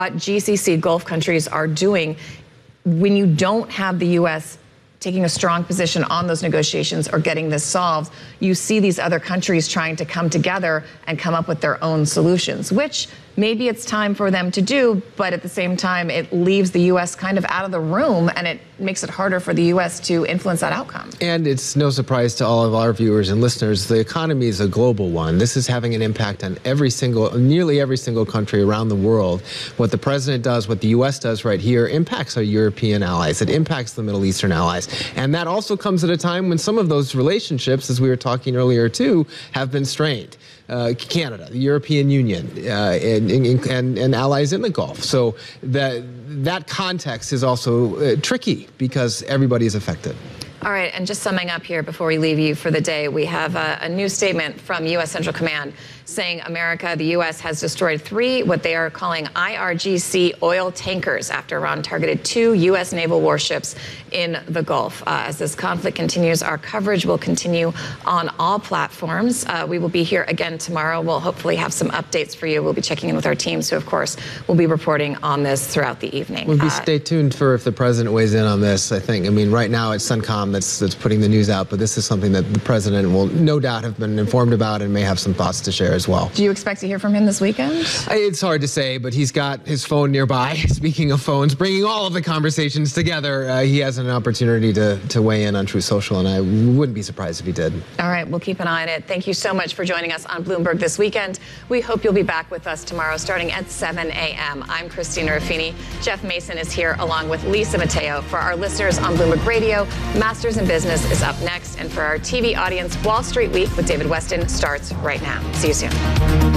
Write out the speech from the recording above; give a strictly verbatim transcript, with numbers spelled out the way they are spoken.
what G C C Gulf countries are doing when you don't have the U S taking a strong position on those negotiations or getting this solved. You see these other countries trying to come together and come up with their own solutions, which maybe it's time for them to do, but at the same time, it leaves the U S kind of out of the room, and it makes it harder for the U S to influence that outcome. And it's no surprise to all of our viewers and listeners, the economy is a global one. This is having an impact on every single, nearly every single country around the world. What the president does, what the U S does right here, impacts our European allies. It impacts the Middle Eastern allies. And that also comes at a time when some of those relationships, as we were talking earlier too, have been strained. Uh, Canada, the European Union, uh, and, and, and allies in the Gulf. So that, that context is also uh, tricky because everybody is affected. All right, and just summing up here before we leave you for the day, we have a, a new statement from U S Central Command saying America, the U S has destroyed three, what they are calling I R G C oil tankers after Iran targeted two U S naval warships in the Gulf. Uh, as this conflict continues, our coverage will continue on all platforms. Uh, we will be here again tomorrow. We'll hopefully have some updates for you. We'll be checking in with our teams, who, of course, will be reporting on this throughout the evening. We'll be uh, stay tuned for if the president weighs in on this, I think. I mean, right now it's CENTCOM that's, that's putting the news out, but this is something that the president will no doubt have been informed about and may have some thoughts to share as well. Do you expect to hear from him this weekend? It's hard to say, but he's got his phone nearby. Speaking of phones, bringing all of the conversations together, uh, he has an opportunity to, to weigh in on Truth Social, and I wouldn't be surprised if he did. All right, we'll keep an eye on it. Thank you so much for joining us on Bloomberg This Weekend. We hope you'll be back with us tomorrow starting at seven a m I'm Christina Ruffini. Jeff Mason is here along with Lisa Mateo. For our listeners on Bloomberg Radio, Masters in Business is up next. And for our T V audience, Wall Street Week with David Westin starts right now. See you soon.